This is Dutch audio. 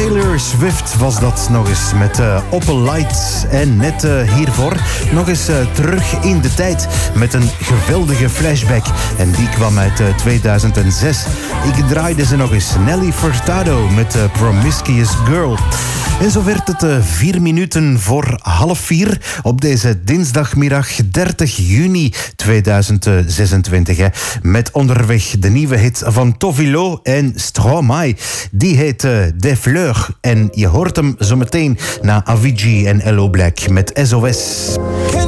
Taylor Swift was dat nog eens met Opal Lights. En net hiervoor nog eens terug in de tijd met een geweldige flashback. En die kwam uit 2006. Ik draaide ze nog eens. Nelly Furtado met Promiscuous Girl. En zo werd het 4 minuten voor 3:30 op deze dinsdagmiddag 30 juni 2026. Hè. Met onderweg de nieuwe hit van Tovilo en Stromae. Die heet Des Fleurs. En je hoort hem zo meteen na Avicii en Hello Black met SOS.